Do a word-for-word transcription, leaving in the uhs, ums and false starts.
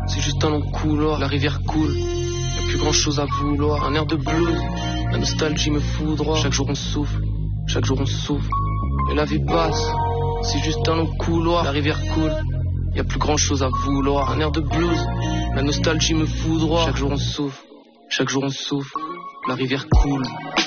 c'est juste un long couloir. La rivière coule, y'a plus grand chose à vouloir. Un air de blues, la nostalgie me foudroie. Chaque jour on souffle, chaque jour on souffle. Et la vie passe, c'est juste un long couloir. La rivière coule, y'a plus grand chose à vouloir. Un air de blues, la nostalgie me foudroie. Chaque jour on souffle, chaque jour on souffle. La rivière coule.